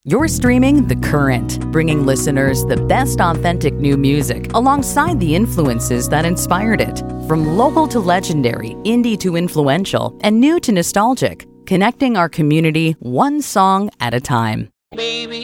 You're streaming The Current, bringing listeners the best authentic new music alongside the influences that inspired it. From local to legendary, indie to influential, and new to nostalgic, connecting our community one song at a time. Baby,